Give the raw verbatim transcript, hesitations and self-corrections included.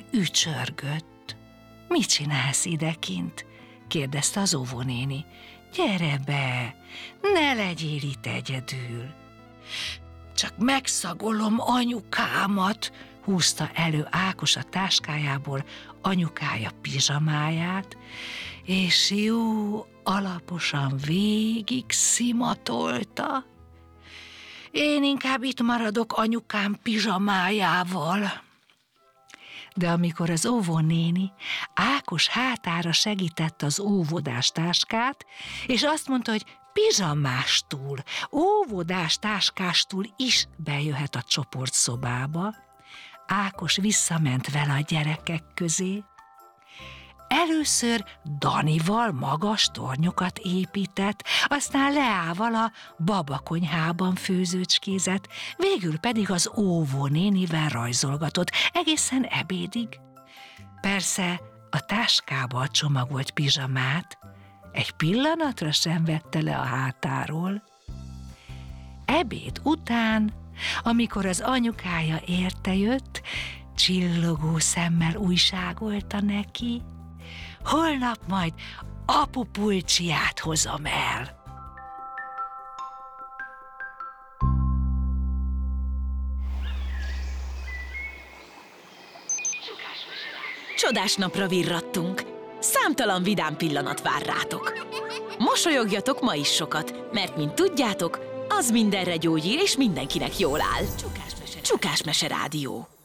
Először ücsörgött. Mit csinálsz idekint? Kérdezte az óvónéni. Gyere be, ne legyél itt egyedül. Csak megszagolom anyukámat, húzta elő Ákos a táskájából anyukája pizsamáját, és jó alaposan végig szimatolta. Én inkább itt maradok anyukám pizsamájával. De amikor az óvónéni Ákos hátára segített az óvodás táskát, és azt mondta, hogy pizsamástól, óvodás táskástól is bejöhet a csoportszobába, Ákos visszament vele a gyerekek közé. Először Danival magas tornyokat épített, aztán Leával a babakonyhában főzőcskézett, végül pedig az óvónénivel rajzolgatott egészen ebédig. Persze a táskába csomagolt pizsamát egy pillanatra sem vette le a hátáról. Ebéd után, amikor az anyukája érte jött, csillogó szemmel újságolta neki: holnap majd apu pulcsiát hozom el. Csodás napra virrattunk. Számtalan vidám pillanat vár rátok. Mosolyogjatok ma is sokat, mert mint tudjátok, az mindenre gyógyír és mindenkinek jól áll. Csukás Mese Rádió.